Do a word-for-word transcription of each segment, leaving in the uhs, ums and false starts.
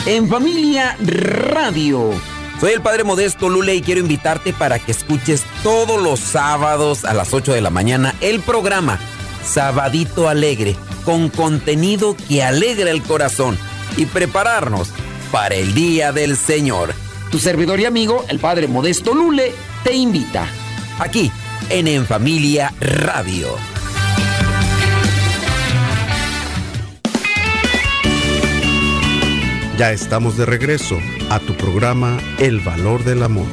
En Familia Radio. Soy el Padre Modesto Lule y quiero invitarte para que escuches todos los sábados a las ocho de la mañana el programa Sabadito Alegre, con contenido que alegra el corazón y prepararnos para el Día del Señor. Tu servidor y amigo, el Padre Modesto Lule, te invita. Aquí, en En Familia Radio. Ya estamos de regreso a tu programa El Valor del Amor.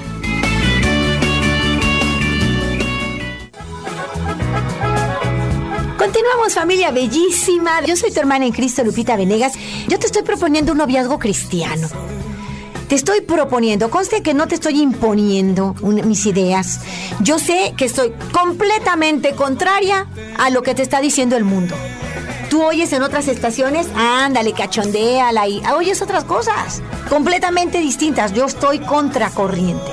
Continuamos, familia bellísima. Yo soy tu hermana en Cristo, Lupita Venegas. Yo te estoy proponiendo un noviazgo cristiano. Te estoy proponiendo, conste que no te estoy imponiendo un, mis ideas. Yo sé que estoy completamente contraria a lo que te está diciendo el mundo. Tú oyes en otras estaciones, ándale, cachondéala y oyes otras cosas completamente distintas. Yo estoy contracorriente.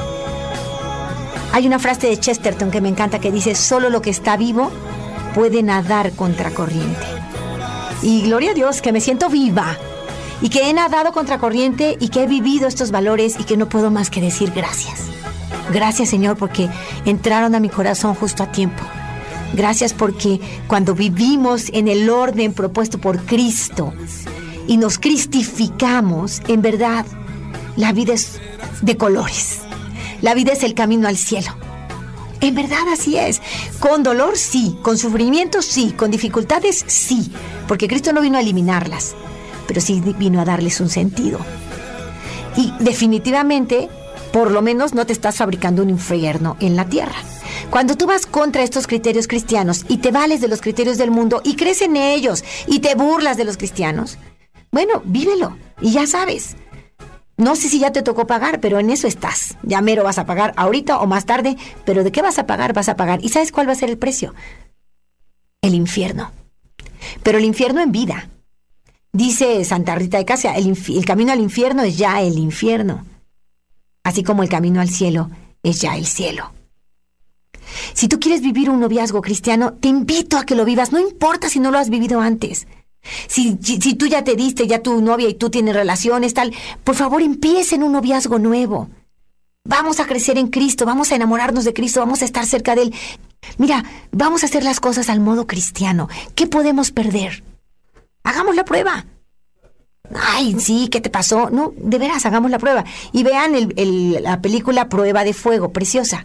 Hay una frase de Chesterton que me encanta que dice: solo lo que está vivo puede nadar contracorriente. Y gloria a Dios que me siento viva y que he nadado contracorriente y que he vivido estos valores y que no puedo más que decir gracias. Gracias, Señor, porque entraron a mi corazón justo a tiempo. Gracias porque cuando vivimos en el orden propuesto por Cristo y nos cristificamos, en verdad, la vida es de colores. La vida es el camino al cielo. En verdad así es. Con dolor sí, con sufrimiento sí, con dificultades sí, porque Cristo no vino a eliminarlas, pero sí vino a darles un sentido. Y definitivamente, por lo menos no te estás fabricando un infierno en la tierra. Cuando tú vas contra estos criterios cristianos y te vales de los criterios del mundo y crees en ellos y te burlas de los cristianos, bueno, vívelo y ya sabes. No sé si ya te tocó pagar, pero en eso estás. Ya mero vas a pagar ahorita o más tarde, pero ¿de qué vas a pagar? Vas a pagar. ¿Y sabes cuál va a ser el precio? El infierno. Pero el infierno en vida. Dice Santa Rita de Casia, el, inf- el camino al infierno es ya el infierno. Así como el camino al cielo es ya el cielo. Si tú quieres vivir un noviazgo cristiano, te invito a que lo vivas, no importa si no lo has vivido antes. Si, si, si tú ya te diste, ya tu novia y tú tienes relaciones, tal, por favor empieza en un noviazgo nuevo. Vamos a crecer en Cristo, vamos a enamorarnos de Cristo, vamos a estar cerca de Él. Mira, vamos a hacer las cosas al modo cristiano. ¿Qué podemos perder? Hagamos la prueba. Ay, sí, ¿qué te pasó? No, de veras, hagamos la prueba. Y vean el, el, la película Prueba de Fuego, preciosa.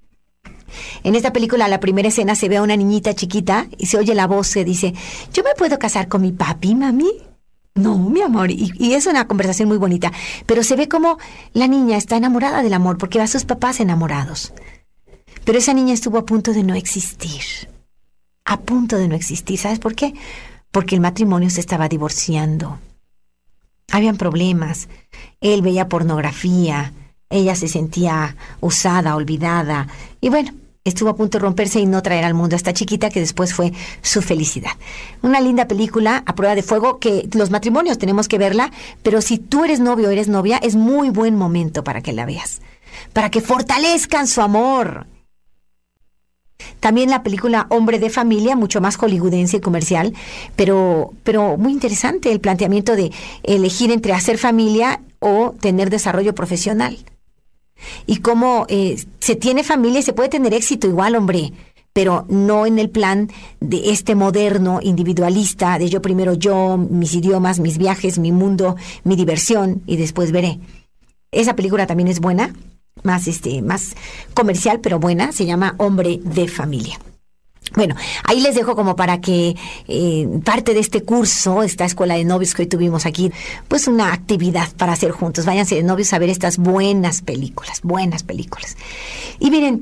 En esta película, la primera escena, se ve a una niñita chiquita y se oye la voz que dice: ¿yo me puedo casar con mi papi, mami? No, mi amor. Y, y es una conversación muy bonita. Pero se ve como la niña está enamorada del amor porque ve a sus papás enamorados. Pero esa niña estuvo a punto de no existir. A punto de no existir. ¿Sabes por qué? Porque el matrimonio se estaba divorciando. Habían problemas. Él veía pornografía. Ella se sentía usada, olvidada. Y bueno, estuvo a punto de romperse y no traer al mundo a esta chiquita que después fue su felicidad. Una linda película a prueba de fuego que los matrimonios tenemos que verla, pero si tú eres novio o eres novia, es muy buen momento para que la veas, para que fortalezcan su amor. También la película Hombre de Familia, mucho más hollywoodense y comercial, pero, pero muy interesante el planteamiento de elegir entre hacer familia o tener desarrollo profesional. Y cómo eh, se tiene familia y se puede tener éxito igual, hombre, pero no en el plan de este moderno individualista de yo primero yo, mis idiomas, mis viajes, mi mundo, mi diversión y después veré. Esa película también es buena, más este, más comercial, pero buena, se llama Hombre de Familia. Bueno, ahí les dejo como para que eh, parte de este curso, esta escuela de novios que hoy tuvimos aquí, pues una actividad para hacer juntos. Váyanse de novios a ver estas buenas películas, buenas películas. Y miren,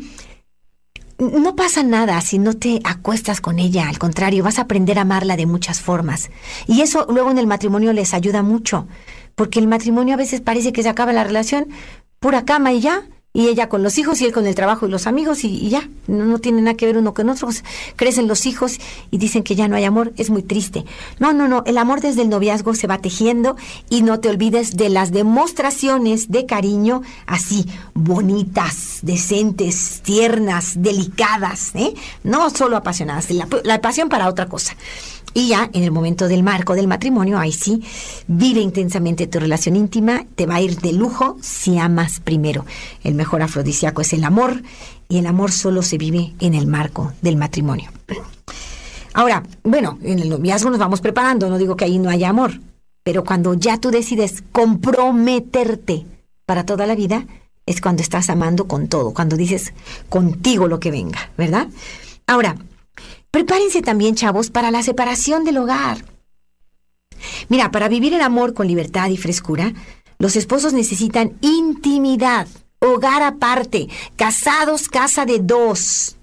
no pasa nada si no te acuestas con ella, al contrario, vas a aprender a amarla de muchas formas. Y eso luego en el matrimonio les ayuda mucho, porque el matrimonio a veces parece que se acaba la relación, pura cama y ya. Y ella con los hijos y él con el trabajo y los amigos y, y ya, no, no tiene nada que ver uno con otro. Pues, crecen los hijos y dicen que ya no hay amor, es muy triste. No, no, no, el amor desde el noviazgo se va tejiendo y no te olvides de las demostraciones de cariño así, bonitas, decentes, tiernas, delicadas, ¿eh? No solo apasionadas, la, la pasión para otra cosa. Y ya en el momento del marco del matrimonio, ahí sí, vive intensamente tu relación íntima, te va a ir de lujo si amas primero. El mejor afrodisíaco es el amor, y el amor solo se vive en el marco del matrimonio. Ahora, bueno, en el noviazgo nos vamos preparando, no digo que ahí no haya amor, pero cuando ya tú decides comprometerte para toda la vida, es cuando estás amando con todo, cuando dices contigo lo que venga, ¿verdad? Ahora, prepárense también, chavos, para la separación del hogar. Mira, para vivir el amor con libertad y frescura, los esposos necesitan intimidad, hogar aparte, casados, casa de dos.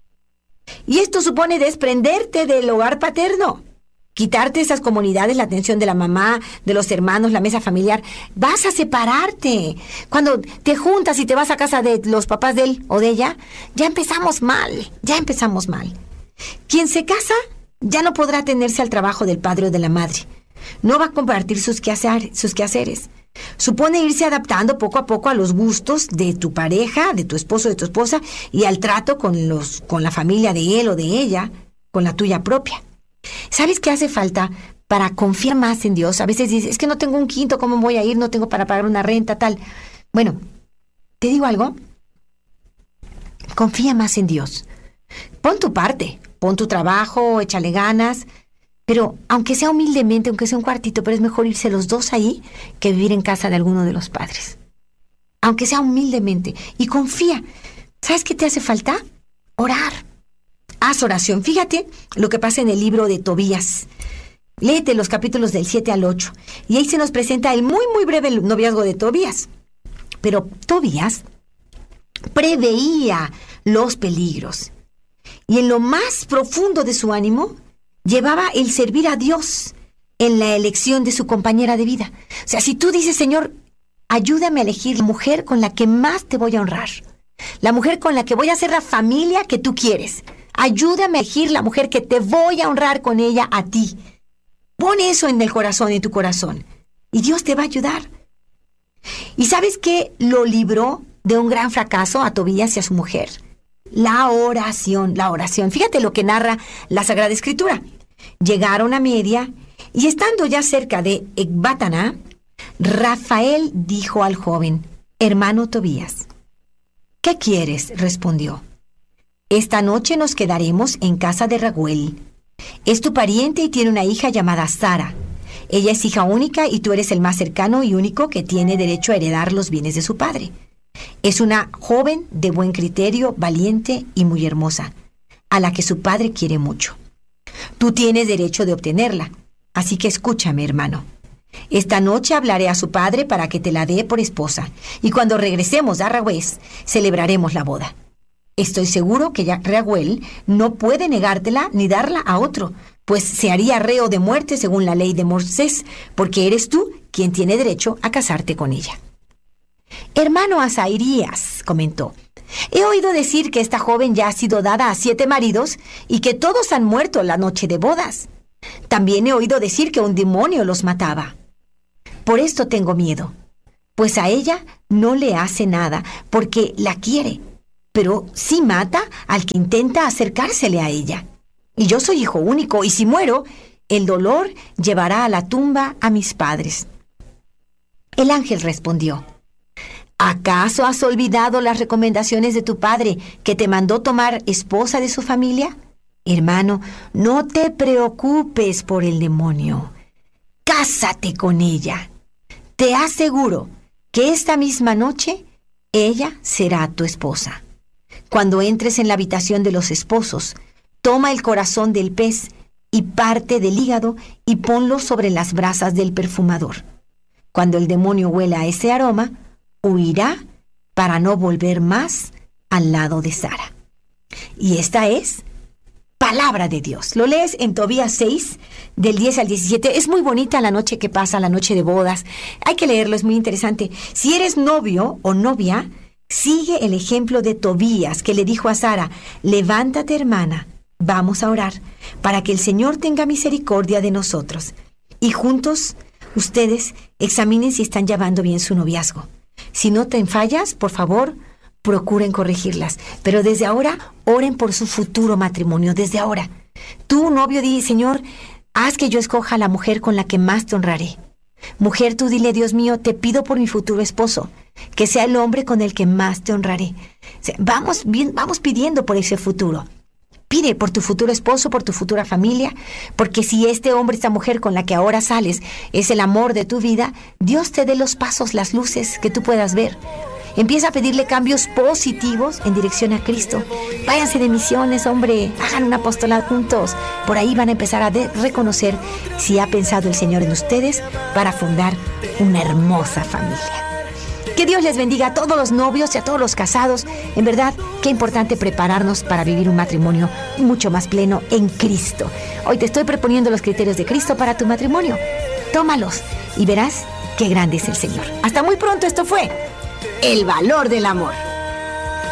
Y esto supone desprenderte del hogar paterno, quitarte esas comunidades, la atención de la mamá, de los hermanos, la mesa familiar. Vas a separarte. Cuando te juntas y te vas a casa de los papás de él o de ella, ya empezamos mal, ya empezamos mal. Quien se casa ya no podrá atenerse al trabajo del padre o de la madre. No va a compartir sus quehacer, sus quehaceres. Supone irse adaptando poco a poco a los gustos de tu pareja, de tu esposo, de tu esposa, y al trato con los, con la familia de él o de ella, con la tuya propia. ¿Sabes qué hace falta para confiar más en Dios? A veces dices, es que no tengo un quinto, ¿cómo voy a ir? No tengo para pagar una renta, tal. Bueno, ¿te digo algo? Confía más en Dios. Pon tu parte, pon tu trabajo, échale ganas, pero aunque sea humildemente, aunque sea un cuartito, pero es mejor irse los dos ahí que vivir en casa de alguno de los padres. Aunque sea humildemente. Y confía. ¿Sabes qué te hace falta? Orar. Haz oración. Fíjate lo que pasa en el libro de Tobías. Léete los capítulos del siete al ocho. Y ahí se nos presenta el muy, muy breve noviazgo de Tobías. Pero Tobías preveía los peligros. Y en lo más profundo de su ánimo, llevaba el servir a Dios en la elección de su compañera de vida. O sea, si tú dices, Señor, ayúdame a elegir la mujer con la que más te voy a honrar, la mujer con la que voy a hacer la familia que tú quieres, ayúdame a elegir la mujer que te voy a honrar con ella a ti. Pon eso en el corazón, en tu corazón, y Dios te va a ayudar. ¿Y sabes qué lo libró de un gran fracaso a Tobías y a su mujer? La oración, la oración. Fíjate lo que narra la Sagrada Escritura. Llegaron a Media y estando ya cerca de Ecbátana, Rafael dijo al joven, hermano Tobías, ¿qué quieres? Respondió. Esta noche nos quedaremos en casa de Raguel. Es tu pariente y tiene una hija llamada Sara. Ella es hija única y tú eres el más cercano y único que tiene derecho a heredar los bienes de su padre. Es una joven de buen criterio, valiente y muy hermosa, a la que su padre quiere mucho. Tú tienes derecho de obtenerla, así que escúchame, hermano. Esta noche hablaré a su padre para que te la dé por esposa, y cuando regresemos a Ragués, celebraremos la boda. Estoy seguro que ya Raguel no puede negártela ni darla a otro, pues se haría reo de muerte según la ley de Moisés, porque eres tú quien tiene derecho a casarte con ella. Hermano Azaírías, comentó, he oído decir que esta joven ya ha sido dada a siete maridos y que todos han muerto la noche de bodas. También he oído decir que un demonio los mataba. Por esto tengo miedo, pues a ella no le hace nada porque la quiere, pero sí mata al que intenta acercársele a ella. Y yo soy hijo único, y si muero, el dolor llevará a la tumba a mis padres. El ángel respondió, ¿acaso has olvidado las recomendaciones de tu padre que te mandó tomar esposa de su familia? Hermano, no te preocupes por el demonio. Cásate con ella. Te aseguro que esta misma noche ella será tu esposa. Cuando entres en la habitación de los esposos, toma el corazón del pez y parte del hígado y ponlo sobre las brasas del perfumador. Cuando el demonio huela ese aroma, huirá para no volver más al lado de Sara. Y esta es palabra de Dios. Lo lees en Tobías seis, del diez al diecisiete. Es muy bonita la noche que pasa, la noche de bodas. Hay que leerlo, es muy interesante. Si eres novio o novia, sigue el ejemplo de Tobías, que le dijo a Sara, levántate, hermana, vamos a orar, para que el Señor tenga misericordia de nosotros. Y juntos, ustedes examinen si están llevando bien su noviazgo. Si no te fallas, por favor, procuren corregirlas. Pero desde ahora, oren por su futuro matrimonio, desde ahora. Tú, novio, di, Señor, Haz que yo escoja a la mujer con la que más te honraré. Mujer, tú dile, Dios mío, te pido por mi futuro esposo, que sea el hombre con el que más te honraré. Vamos, bien, vamos pidiendo por ese futuro. Pide por tu futuro esposo, por tu futura familia, porque si este hombre, esta mujer con la que ahora sales, es el amor de tu vida, Dios te dé los pasos, las luces que tú puedas ver. Empieza a pedirle cambios positivos en dirección a Cristo. Váyanse de misiones, hombre, hagan un apostolado juntos. Por ahí van a empezar a de- reconocer si ha pensado el Señor en ustedes para fundar una hermosa familia. Que Dios les bendiga a todos los novios y a todos los casados. En verdad, qué importante prepararnos para vivir un matrimonio mucho más pleno en Cristo. Hoy te estoy proponiendo los criterios de Cristo para tu matrimonio. Tómalos y verás qué grande es el Señor. Hasta muy pronto, esto fue El Valor del Amor.